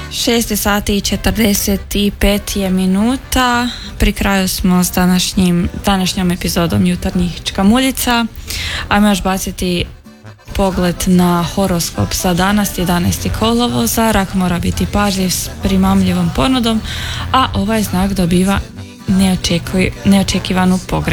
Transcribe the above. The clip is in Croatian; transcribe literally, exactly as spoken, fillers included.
šest sati i četrdeset pet je minuta. Pri kraju smo s današnjim, današnjom epizodom jutarnjih čkamuljica. Ajmo još baciti pogled na horoskop za danas, jedanaesti kolovoza. Rak mora biti pažljiv s primamljivom ponudom, a ovaj znak dobiva neočekivanu pogrešku.